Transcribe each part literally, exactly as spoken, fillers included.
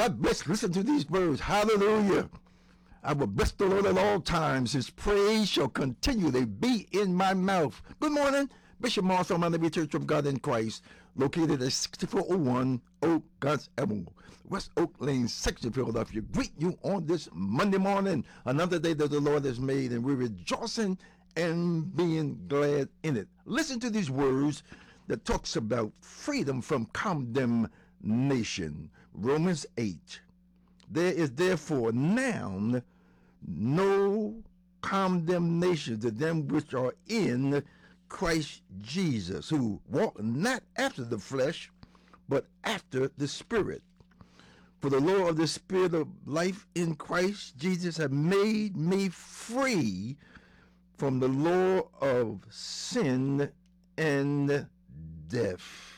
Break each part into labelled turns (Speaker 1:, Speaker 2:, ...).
Speaker 1: God bless. Listen to these words. Hallelujah. I will bless the Lord at all times. His praise shall continually be in my mouth. Good morning. Bishop Martha, Mount Church of God in Christ, located at sixty-four oh one Oak Guns Avenue, West Oak Lane, section, Philadelphia. Greet you on this Monday morning, another day that the Lord has made, and we're rejoicing and being glad in it. Listen to these words that talks about freedom from condemnation. Romans eight. There is therefore now no condemnation to them which are in Christ Jesus, who walk not after the flesh, but after the Spirit. For the law of the Spirit of life in Christ Jesus have made me free from the law of sin and death.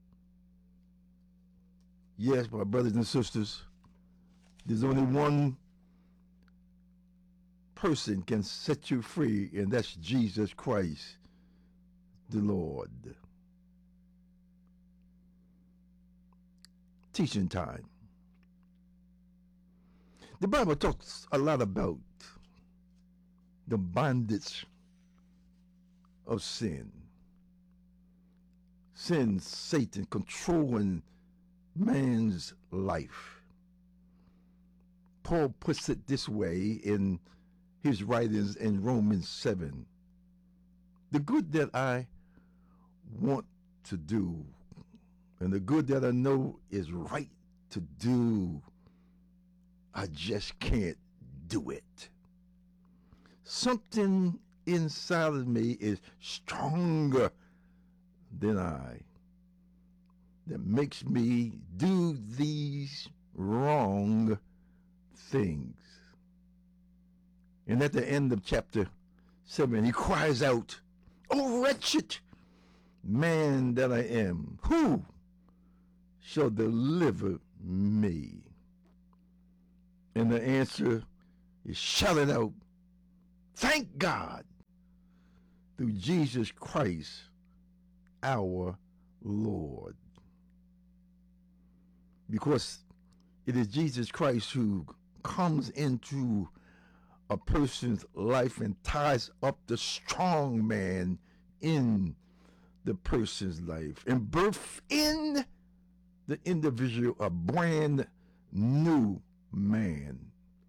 Speaker 1: Yes, my brothers and sisters, there's only one person can set you free, and that's Jesus Christ, the Lord. Teaching time. The Bible talks a lot about the bondage of sin. Sin, Satan controlling man's life. Paul puts it this way in his writings in Romans seven. The good that I want to do, and the good that I know is right to do, I just can't do it. Something inside of me is stronger than I, that makes me do these wrong things. And at the end of chapter seven, he cries out, "Oh, wretched man that I am, who shall deliver me?" And the answer is shouted out, "Thank God, through Jesus Christ, our Lord." Because it is Jesus Christ who comes into a person's life and ties up the strong man in the person's life and birth in the individual a brand new man.